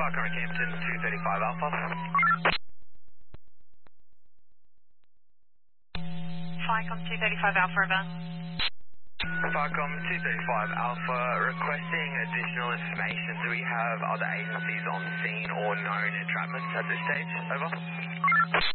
Falcon Rockhampton 235 Alpha. Flycom 235 Alpha, over. Falcon 235 Alpha, requesting additional information. Do we have other agencies on scene or known entrapments at this stage? Over.